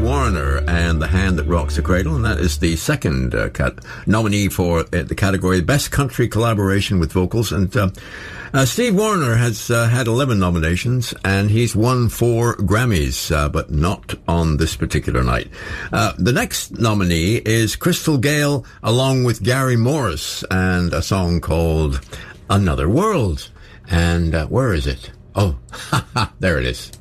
Warner and The Hand That Rocks the Cradle, and that is the second nominee for the category Best Country Collaboration with Vocals. And Steve Warner has had 11 nominations, and he's won 4 Grammys, but not on this particular night. The next nominee is Crystal Gayle, along with Gary Morris, and a song called Another World. And where is it? Oh, there it is.